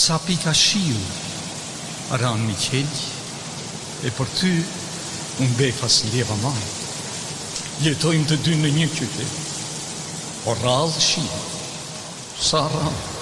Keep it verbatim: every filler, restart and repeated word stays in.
Sa pika shiu ran një qelj, e për ty unë befas leva maj. Jetojmë të dy në një qytet, por rradh shiu, sa rradh.